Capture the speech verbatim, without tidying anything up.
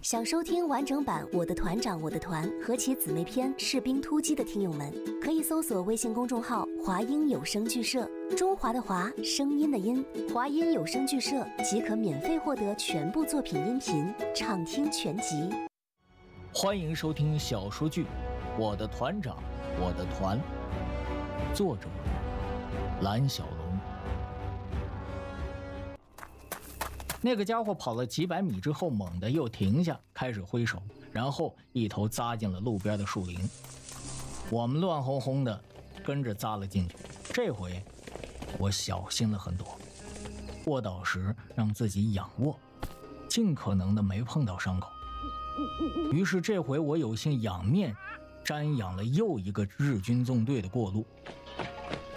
想收听完整版《我的团长我的团》和其姊妹篇《士兵突击》的听友们，可以搜索微信公众号“华音有声剧社”，中华的华，声音的音，华音有声剧社即可免费获得全部作品音频，畅听全集。 欢迎收听小说剧《我的团长我的团》，作者蓝小龙。那个家伙跑了几百米之后，猛地又停下，开始挥手，然后一头扎进了路边的树林。我们乱哄哄的跟着扎了进去。这回我小心了很多，卧倒时让自己仰卧，尽可能的没碰到伤口。于是这回我有幸仰面瞻仰了又一个日军纵队的过路。